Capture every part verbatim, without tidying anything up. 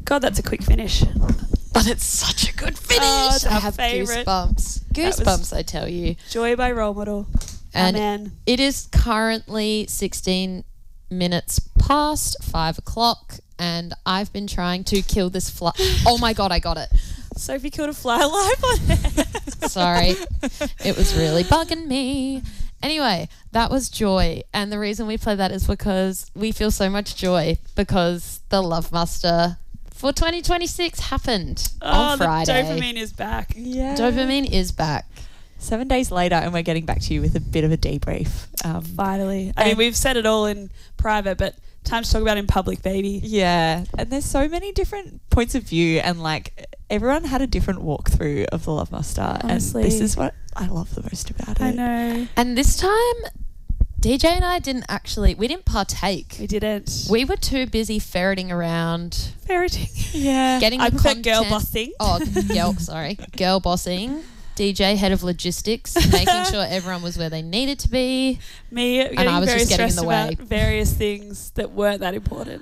God, that's a quick finish. But it's such a good finish. Oh, it's I our have favourite. goosebumps. That was- Goosebumps, I tell you. Joy by Role Model. And Amen. it is currently sixteen minutes past five o'clock, and I've been trying to kill this fly. Oh my God, I got it. Sophie killed a fly alive on air. Sorry. It was really bugging me. Anyway, that was Joy. And the reason we play that is because we feel so much joy because the Love Muster for twenty twenty-six happened Oh, on the Friday. dopamine is back. Yeah. Dopamine is back. Seven days later, and we're getting back to you with a bit of a debrief. Um, Finally. I mean, And- we've said it all in private, but time to talk about it in public, baby. yeah, and there's so many different points of view, and like everyone had a different walkthrough of the Love Muster, Honestly. and this is what I love the most about it. I know. And this time, D J and I didn't actually, we didn't partake. We didn't. We were too busy ferreting around, Ferreting. Yeah, getting I the prefer content. girl bossing. Oh, girl, sorry. Girl bossing. D J, head of logistics, making sure everyone was where they needed to be. Me getting I was very just getting in stressed the way. about various things that weren't that important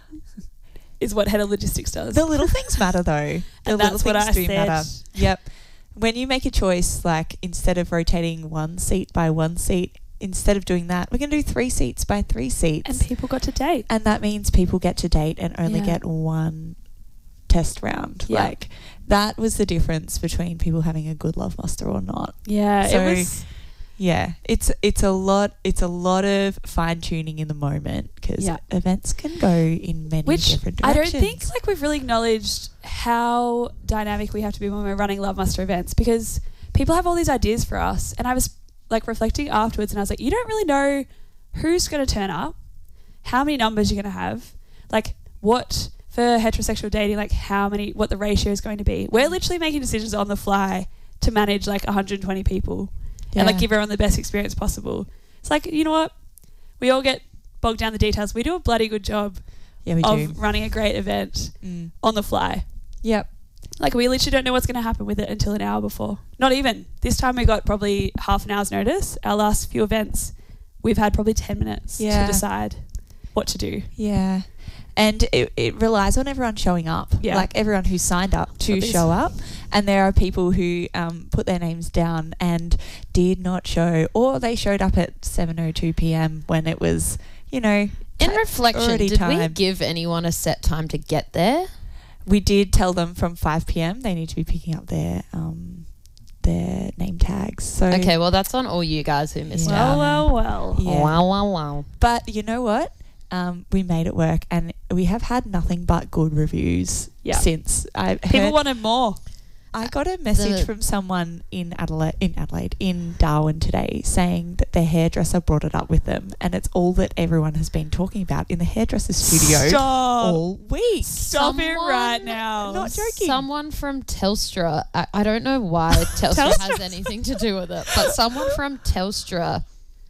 is what head of logistics does. the little things matter though. The And little that's what things I do said. matter. Yep. When you make a choice, like instead of rotating one seat by one seat, instead of doing that, we're going to do three seats by three seats. And people got to date. And that means people get to date and only Yeah. get one test round. Yeah. Like that was the difference between people having a good Love Muster or not. Yeah, So- it was. Yeah, it's it's a lot it's a lot of fine tuning in the moment because Yeah. events can go in many Which different I directions. don't think like we've really acknowledged how dynamic we have to be when we're running Love Muster events, because people have all these ideas for us, and I was like reflecting afterwards and I was like, you don't really know who's going to turn up, how many numbers you're going to have, like what for heterosexual dating, like how many, what the ratio is going to be. We're literally making decisions on the fly to manage like one hundred twenty people and like Yeah. give everyone the best experience possible. It's like, you know what? We all get bogged down the details. We do a bloody good job Yeah, we of do. running a great event Mm. on the fly. Yep. Like we literally don't know what's going to happen with it until an hour before. Not even. This time we got probably half an hour's notice. Our last few events, we've had probably ten minutes Yeah. to decide what to do. Yeah. And it, it relies on everyone showing up. Yeah. Like everyone who signed up to Obvious. show up. And there are people who um, put their names down and did not show, or they showed up at seven oh two p.m. when it was, you know, In ti- reflection, already did we time. give anyone a set time to get there? We did tell them from five p.m. they need to be picking up their um, their name tags. So Okay, well, that's on all you guys who missed Yeah. out. Well, well, well. Yeah. Wow, wow, wow. But you know what? Um, we made it work, and we have had nothing but good reviews Yeah. since. I People heard, wanted more. I got a message The- from someone in Adelaide, in Adelaide, in Darwin today, saying that their hairdresser brought it up with them, and it's all that everyone has been talking about in the hairdresser studio Stop. all week. Stop it Someone- right now. Not joking. Someone from Telstra, I, I don't know why Telstra, Telstra. has anything to do with it, but someone from Telstra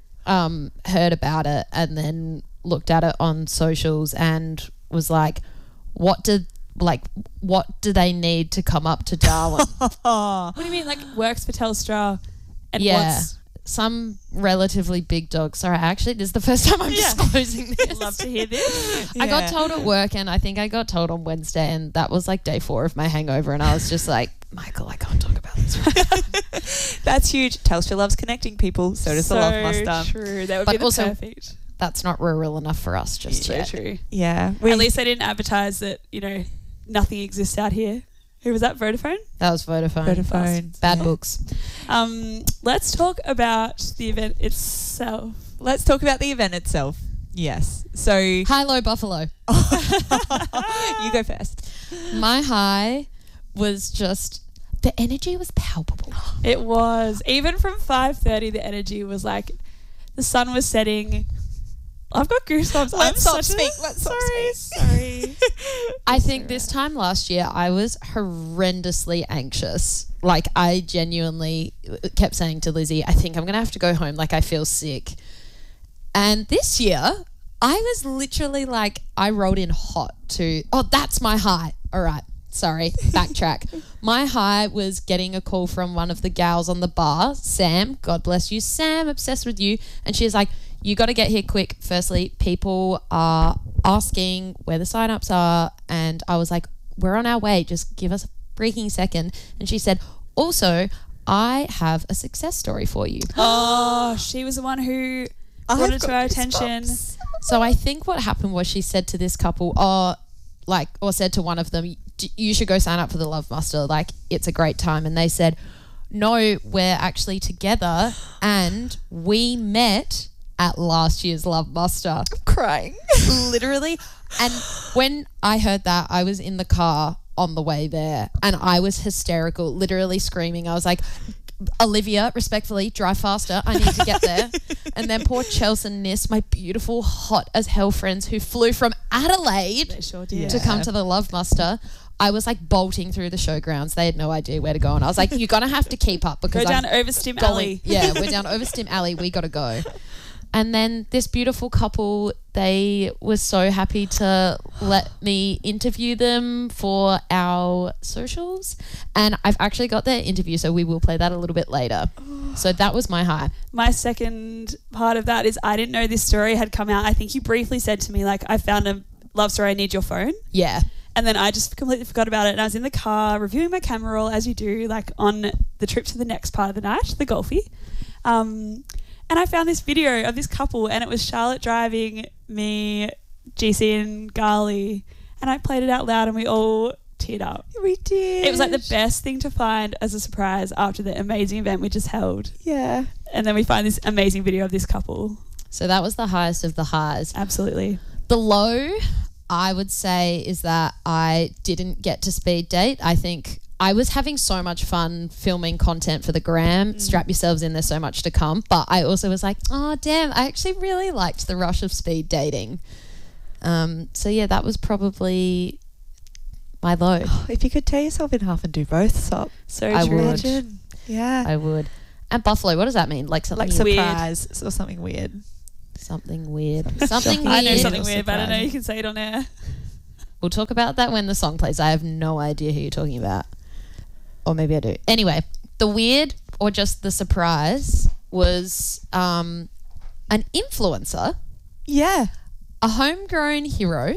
um, heard about it and then looked at it on socials and was like, what did, like, what do they need to come up to Darwin? What do you mean, like, works for Telstra and yeah. what's... Some relatively big dog. Sorry, actually, this is the first time I'm Yeah. disclosing this. Love to hear this. I got Yeah. told at work, and I think I got told on Wednesday, and that was like day four of my hangover, and I was just like, Michael, I can't talk about this. That's huge. Telstra loves connecting people. So does the Love Muster. True. That would But be the also- perfect. That's not rural enough for us just So yet. true. Yeah. We, At least they didn't advertise that, you know, nothing exists out here. Who was that? Vodafone? That was Vodafone. Vodafone. Bad Yeah. books. Um, let's talk about the event itself. Let's talk about the event itself. Yes. So you High, low, Buffalo. go first. My high was just, the energy was palpable. It was, even from five thirty, the energy was like, the sun was setting. I've got goosebumps. I'm Let's stop such a- speak. Let's stop sorry, speak. sorry. I think this time last year, I was horrendously anxious. Like, I genuinely kept saying to Lizzie, I think I'm going to have to go home. Like, I feel sick. And this year, I was literally like, I rolled in hot to, oh, that's my high. All right. Sorry, backtrack. My high was getting a call from one of the gals on the bar, Sam. God bless you, Sam, obsessed with you. And she's like, you got to get here quick. Firstly, people are asking where the sign-ups are. And I was like, we're on our way. Just give us a freaking second. And she said, also, I have a success story for you. Oh, she was the one who brought it to our attention. So I think what happened was she said to this couple, oh, like, or said to one of them, you should go sign up for the Love Muster. Like, it's a great time. And they said, no, we're actually together and we met at last year's Love Muster. I'm crying. Literally. And when I heard that, I was in the car on the way there and I was hysterical, literally screaming. I was like, Olivia, respectfully, drive faster. I need to get there. And then poor Chelsea Nis, my beautiful, hot as hell friends who flew from Adelaide They sure did. to come to the Love Muster. I was like bolting through the showgrounds. They had no idea where to go. And I was like, you're going to have to keep up because Go down I'm Overstim going- Alley. Yeah, we're down Overstim Alley. We got to go. And then this beautiful couple, they were so happy to let me interview them for our socials. And I've actually got their interview, so we will play that a little bit later. So that was my high. My second part of that is I didn't know this story had come out. I think you briefly said to me, like, I found a love story, I need your phone. Yeah. And then I just completely forgot about it. And I was in the car reviewing my camera roll, as you do, like on the trip to the next part of the night, the Golfie. Um, and I found this video of this couple, and it was Charlotte driving, me, G C and Garly. And I played it out loud and we all teared up. We did. It was like the best thing to find as a surprise after the amazing event we just held. Yeah. And then we find this amazing video of this couple. So that was the highest of the highs. Absolutely. The low, I would say, is that I didn't get to speed date. I think I was having so much fun filming content for the gram. Mm. Strap yourselves in, there's so much to come. But I also was like, oh, damn, I actually really liked the rush of speed dating. Um, so, yeah, that was probably my low. If you could tear yourself in half and do both, stop. So I true. would. Imagine. Yeah. I would. And Buffalo, what does that mean? Like something like weird. surprise or something weird. Something weird. Something weird. I know something or weird, but I don't know surprise. you can say it on air. We'll talk about that when the song plays. I have no idea who you're talking about. Or maybe I do. Anyway, the weird or just the surprise was um, an influencer, Yeah. a homegrown hero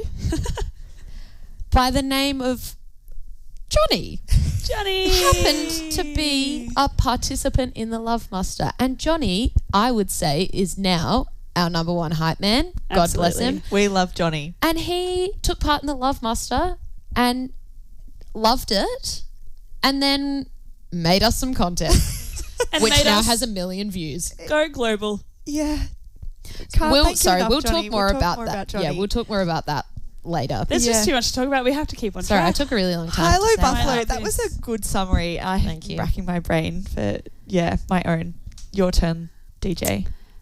by the name of Johnny. Johnny Happened to be a participant in the Love Muster. And Johnny, I would say, is now our number one hype man. God bless him. We love Johnny. And he took part in the Love Muster and loved it and then made us some content, and which made now us has a million views. go global. Yeah. Can't We'll, thank you sorry, enough, we'll Johnny. talk more, We'll talk about more that. about Johnny. yeah, we'll talk more about that later. There's Yeah. just too much to talk about. We have to keep on Sorry, I track. took a really long time. Hello, to say I Buffalo. like That was this. a good summary. I Thank you. racking my brain for, yeah, my own. Your turn, D J.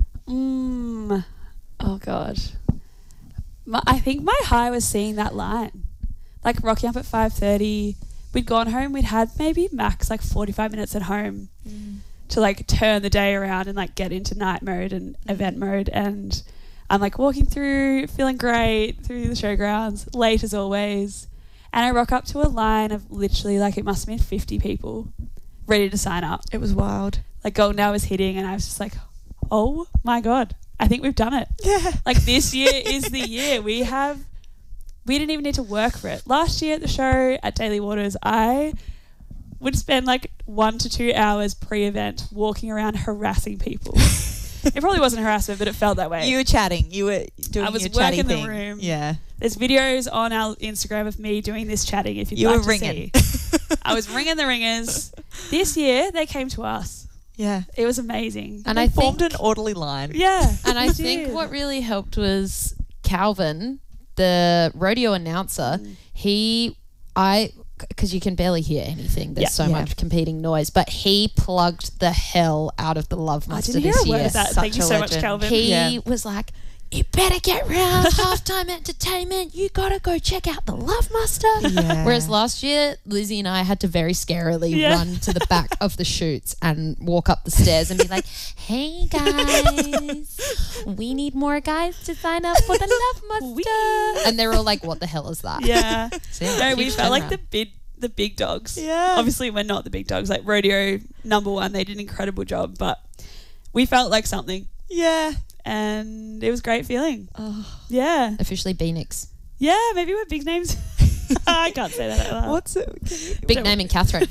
Mm. Oh, God. My, I think my high was seeing that line. Like rocking up at five thirty. We'd gone home. We'd had maybe max like forty-five minutes at home Mm. to like turn the day around and like get into night mode and event mode. And I'm like walking through, feeling great through the showgrounds, late as always. And I rock up to a line of literally like it must have been fifty people ready to sign up. It was wild. Like Golden Hour was hitting and I was just like, oh my God, I think we've done it. Yeah. Like this year is the year. We have, we didn't even need to work for it. Last year at the show at Daily Waters, I would spend like one to two hours pre-event walking around harassing people. It probably wasn't harassment, but it felt that way. You were chatting. You were doing I was your chatty working the thing. room. Yeah. There's videos on our Instagram of me doing this chatting if you'd You like were to ringing. see. I was ringing the ringers. This year, they came to us. Yeah. It was amazing. And They I formed think, an orderly line. Yeah. and I we think did. what really helped was Calvin, the rodeo announcer. Mm. He, I, because you can barely hear anything. There's Yeah. so Yeah. much competing noise, but he plugged the hell out of the Love I Muster didn't hear this a word year. of that. Such Thank you a so much, legend. Calvin. He Yeah. was like, you better get round halftime entertainment. You got to go check out the Love Muster. Yeah. Whereas last year, Lizzie and I had to very scarily Yeah. run to the back of the shoots and walk up the stairs and be like, hey guys, we need more guys to sign up for the Love Muster. And they're all like, what the hell is that? Yeah. So, yeah, No, we huge felt like turnaround. the big, the big dogs. Yeah. Obviously, we're not the big dogs. Like rodeo number one, they did an incredible job, but we felt like something, Yeah. and it was a great feeling. Oh. Yeah, Officially Beanix. yeah. Maybe we're big names. I can't say that out loud. What's it? Can you, Big name in Catherine.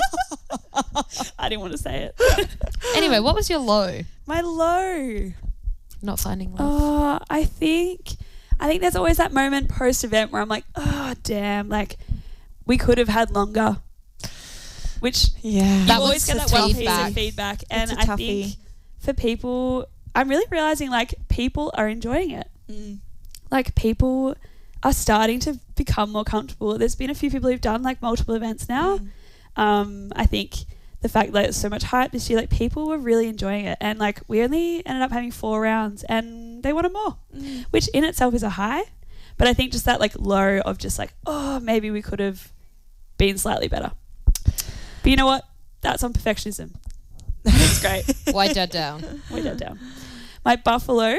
I didn't want to say it. Anyway, what was your low? My low. Not finding love. Oh, I think I think there's always that moment post event where I'm like, oh damn, like we could have had longer. Which yeah. you That always was get the that one piece feedback. of feedback, and It's a I toughie. think for people, I'm really realizing like people are enjoying it. Mm. Like people are starting to become more comfortable. There's been a few people who've done like multiple events now. Mm. Um, I think the fact that it's so much hype this year, like people were really enjoying it, and like we only ended up having four rounds, and they wanted more, Mm. which in itself is a high. But I think just that like low of just like, oh, maybe we could have been slightly better. But you know what? That's on perfectionism. It's great. White dad down. We that down. My buffalo.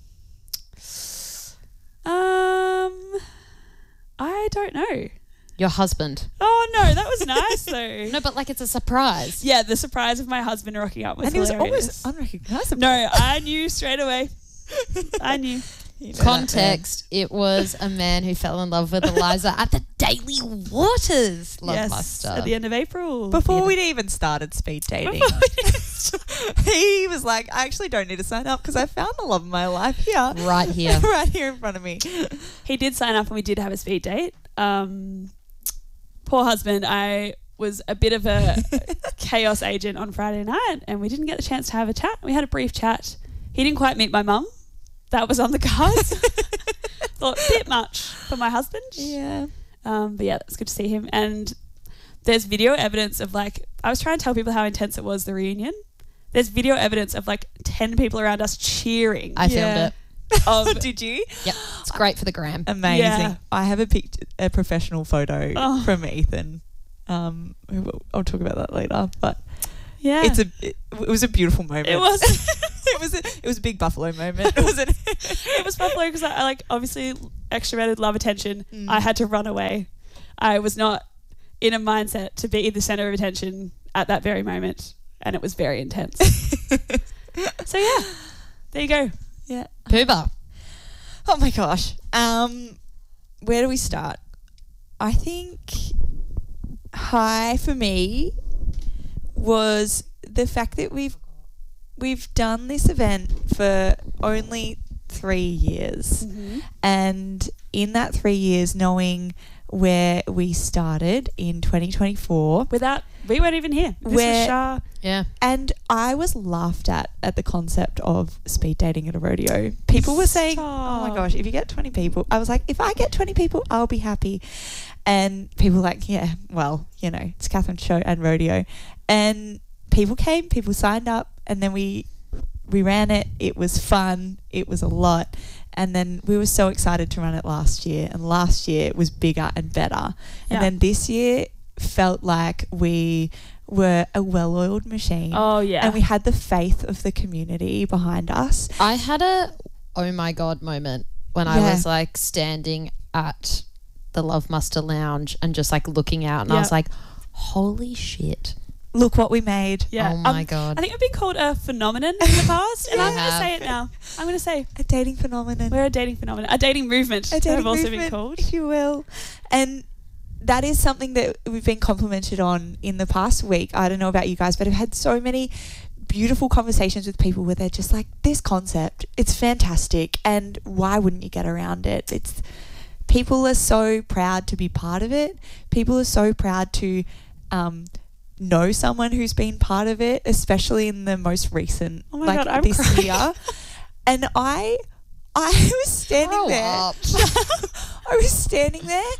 Um, I don't know. Your husband. Oh no, that was nice though. No, but like it's a surprise. Yeah, the surprise of my husband rocking up was And he was hilarious. almost unrecognizable. No, I knew straight away. I knew. You know that, man. Context, it was a man who fell in love with Eliza at the Daily Waters Love Yes, Muster. at the end of April. Before Yeah. we'd even started speed dating, he was like, I actually don't need to sign up because I found the love of my life here. Right here. right here in front of me. He did sign up and we did have a speed date. Um, poor husband, I was a bit of a chaos agent on Friday night and we didn't get the chance to have a chat. We had a brief chat. He didn't quite meet my mum. That was on the cards. Thought a bit much for my husband. Yeah. Um, but yeah, it's good to see him. And there's video evidence of like, I was trying to tell people how intense it was, the reunion. There's video evidence of like ten people around us cheering. I Yeah. filmed it. of, Did you? Yep. It's great for the gram. Amazing. Yeah. I have a pict- a professional photo Oh. from Ethan. Um, I'll talk about that later. But yeah. it's a it, it was a beautiful moment. It was. it was a, it was a big Buffalo moment, wasn't it? It was Buffalo because I, I like obviously extroverted, love attention. Mm. I had to run away. I was not in a mindset to be the center of attention at that very moment, and it was very intense. So yeah, there you go. Yeah. Pooba. Oh my gosh. Um, where do we start? I think high for me was the fact that we've we've done this event for only three years, and in that three years, knowing where we started in twenty twenty-four, Without we weren't even here. This Where- was Shah. Yeah. and I was laughed at at the concept of speed dating at a rodeo. People were saying, "Oh my Stop. gosh, if you get twenty people," I was like, "If I get twenty people, I'll be happy." And people were like, "Yeah, well, you know, it's Catherine's show and rodeo," and people came, people signed up, and then we we ran it. It was fun. It was a lot. And then we were so excited to run it last year. And last year it was bigger and better. Yeah. And then this year felt like we were a well-oiled machine. Oh yeah. And we had the faith of the community behind us. I had a oh my god moment when I Yeah. was like standing at the Love Muster Lounge and just like looking out and I Yeah. was like, holy shit. Look what we made. yeah. Oh my Um, god. I think I've been called a phenomenon in the past, and You I'm going to have. say it now. I'm going to say A dating phenomenon. we're a dating phenomenon, a dating movement. a dating I've also movement, been called. if you will. And that is something that we've been complimented on in the past week. I don't know about you guys, but I've had so many beautiful conversations with people where they're just like, this concept, it's fantastic, and why wouldn't you get around it? It's people are so proud to be part of it. People are so proud to um, know someone who's been part of it, especially in the most recent, Oh my like God, I'm this crying. year. And I, I was standing Grow there. up. I was standing there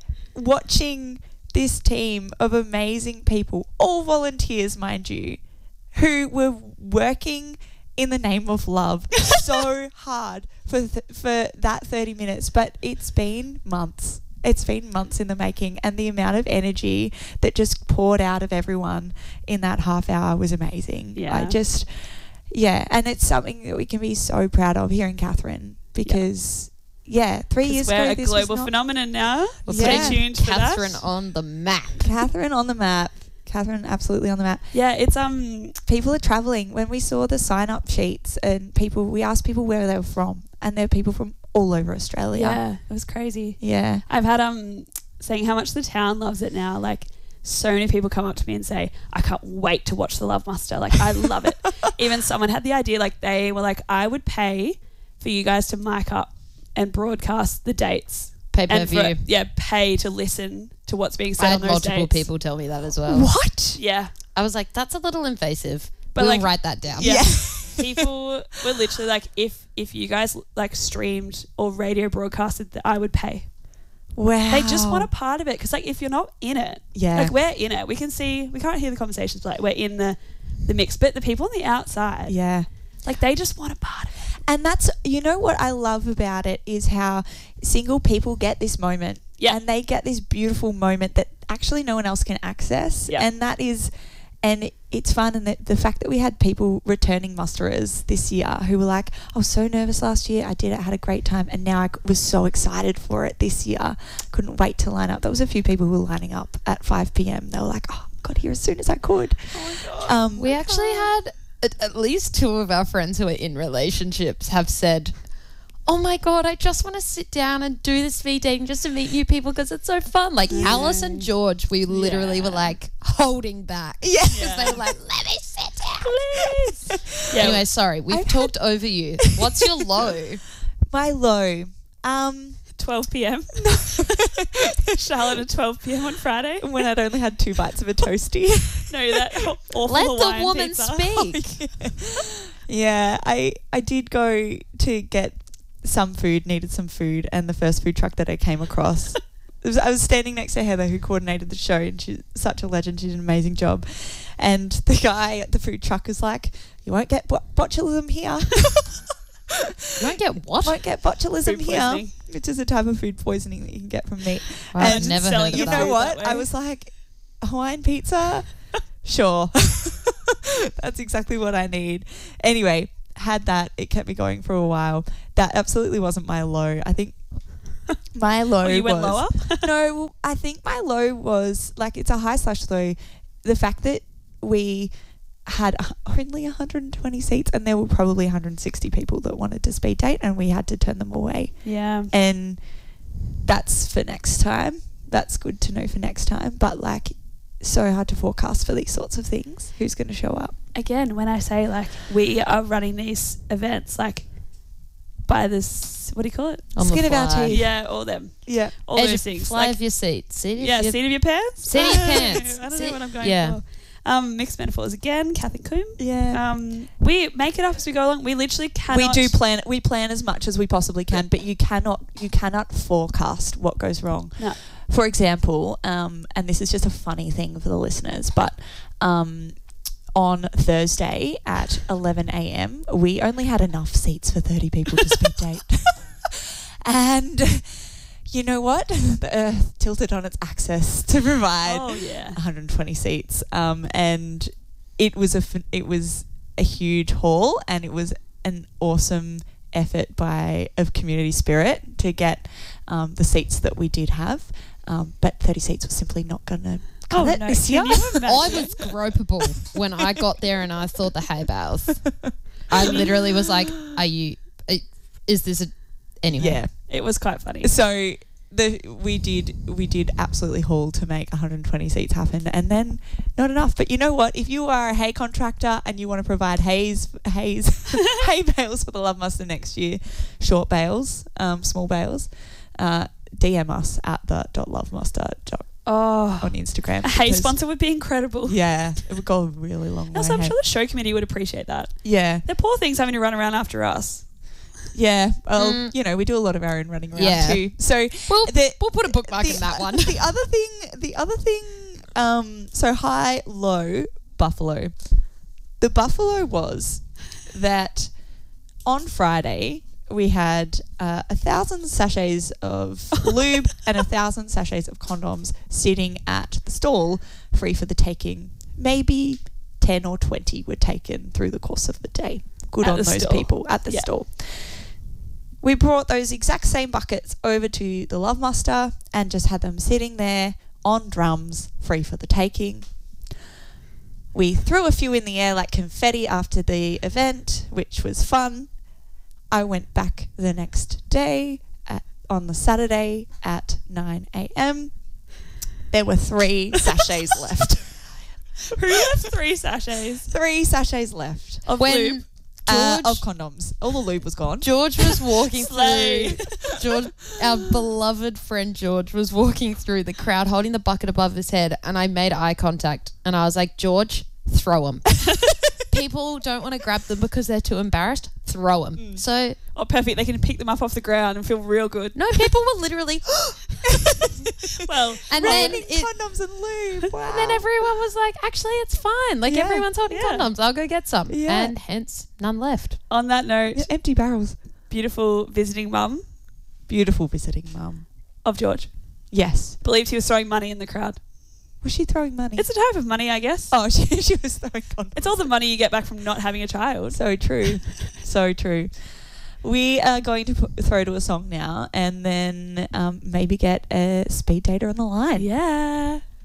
watching this team of amazing people, all volunteers, mind you, who were working in the name of love so hard for th- for that thirty minutes. But it's been months. It's been months in the making, and the amount of energy that just poured out of everyone in that half hour was amazing. Yeah. I just, yeah, and it's something that we can be so proud of here in Catherine because, yeah, three 'Cause years we're ago, a this global was not phenomenon now. We're Yeah. Stay tuned for Catherine that. on the map. Catherine on the map. Catherine absolutely on the map. Yeah, it's um People are travelling. When we saw the sign up sheets and people, we asked people where they were from, and there are people from all over Australia. yeah, it was crazy. Yeah. I've had um saying how much the town loves it now. Like, so many people come up to me and say, I can't wait to watch the Love Muster. Like, I love it. Even someone had the idea, like, they were like, I would pay for you guys to mic up and broadcast the dates. Pay per And for- view. Yeah, pay to listen to what's being I said had on those multiple dates. people tell me that as well. What? Yeah. I was like, that's a little invasive. But, we'll like- write that down. Yeah. People were literally like, if if you guys like streamed or radio broadcasted, that I would pay. Wow. They just want a part of it because, like, if you're not in it, Yeah. like we're in it, we can see, we can't hear the conversations, but like we're in the the mix. But the people on the outside, Yeah. like they just want a part of it. And that's, you know what I love about it is how single people get this moment. Yeah. And they get this beautiful moment that actually no one else can access. Yeah. And that is, and it's fun. And the, the fact that we had people returning musterers this year who were like, I was so nervous last year. I did it, I had a great time. And now I was so excited for it this year. Couldn't wait to line up. There was a few people who were lining up at five p.m. They were like, oh, I got here as soon as I could. Oh my God. Um, We actually had at, at least two of our friends who are in relationships have said, oh my God, I just want to sit down and do this speed dating just to meet new people because it's so fun. Like Alice and George, we literally Yeah. were like holding back. Yeah. Because they were like, let me sit down. Please. Yeah. Anyway, sorry, we've I've talked over you. What's your low? my low. Um, twelve p.m. Charlotte at twelve p.m. on Friday. when I'd only had two bites of a toasty. No, that awful Let Hawaiian the woman pizza. speak. Yeah, I I did go to get some food, needed some food, and the first food truck that I came across, it was, I was standing next to Heather, who coordinated the show, and she's such a legend. She did an amazing job. And the guy at the food truck was like, "You won't get bo- botulism here. You won't get what? Won't get botulism Food here," poisoning. which is a type of food poisoning that you can get from meat. I've And never selling heard You of it know that. what? that way. I was like, Hawaiian pizza? Sure. That's exactly what I need. Anyway, had that. It kept me going for a while. That absolutely wasn't my low. I think my low Oh, you went was... lower? No, well, I think my low was, like, it's a high slash low. The fact that we had only one hundred twenty seats and there were probably one hundred sixty people that wanted to speed date and we had to turn them away. Yeah. And that's for next time. That's good to know for next time. But, like, so hard to forecast for these sorts of things. Who's going to show up? Again, when I say, like, we are running these events, like, by this, what do you call it? On the Skin of our fly. teeth. Yeah, all them. Yeah. All Edge those of- things. Fly Like, of your seat. Seat of yeah, your seat of your pants. Seat of your pants. I don't Seat- know what I'm going yeah. for. Um, mixed metaphors again, Kath and Coombe. Yeah. Um, we make it up as we go along. We literally cannot. we do plan we plan as much as we possibly can, but you cannot you cannot forecast what goes wrong. No. For example, um, and this is just a funny thing for the listeners, but um, on Thursday at eleven a.m. we only had enough seats for thirty people to speed date. And you know what? The Earth tilted on its axis to provide Oh yeah. one hundred twenty seats, um, and it was a f- it was a huge haul, and it was an awesome effort by of community spirit to get um, the seats that we did have, um, but thirty seats was simply not going to Oh cut it no. this year. Can you I imagine? was gropable when I got there and I thought the hay bales. I literally was like, are you, is this a, anyway. Yeah, It was quite funny. so the we did we did absolutely haul to make one hundred twenty seats happen, and then not enough. But you know what? If you are a hay contractor and you want to provide hays hays hay bales for the Love Muster next year, short bales, um, small bales, uh, D M us at the dot lovemuster dot Oh, on Instagram. a hay because- sponsor would be incredible. Yeah, it would go a really long way. Also, I'm hey. sure the show committee would appreciate that. Yeah, They're poor things having to run around after us. yeah. Well, Mm. you know, we do a lot of our own running around Yeah. too. So We'll, the, we'll put a bookmark the, in that one. The other thing, the other thing, um, so high, low, buffalo. The buffalo was that on Friday we had uh, a thousand sachets of lube and a thousand sachets of condoms sitting at the stall, free for the taking. Maybe ten or twenty were taken through the course of the day. Good At on the those stall. people at the Yeah. stall. We brought those exact same buckets over to the Love Muster and just had them sitting there on drums, free for the taking. We threw a few in the air like confetti after the event, which was fun. I went back the next day at, on the Saturday at nine a.m. there were three sachets left. Who left three sachets Three sachets left of When lube? uh, George- of condoms. All the lube was gone. George was walking Slay. through. George, our beloved friend George, was walking through the crowd holding the bucket above his head, and I made eye contact, and I was like, George, throw them. People don't want to grab them because they're too embarrassed. Throw them. Mm. So Oh, perfect. They can pick them up off the ground and feel real good. no, people were literally, Well, and then Raining it, condoms and lube. Wow. and then everyone was like, actually, it's fine. Like Yeah. everyone's holding Yeah. condoms. I'll go get some. Yeah. And hence none left. on that note, Yeah, empty barrels. beautiful visiting mum Beautiful visiting mum. of George Yes. believed he was throwing money in the crowd. Was she throwing money? It's a type of money, I guess. oh, she, she was throwing condoms. It's all the money you get back from not having a child. So true. So true. We are going to put, throw to a song now and then um, maybe get a speed dater on the line. Yeah.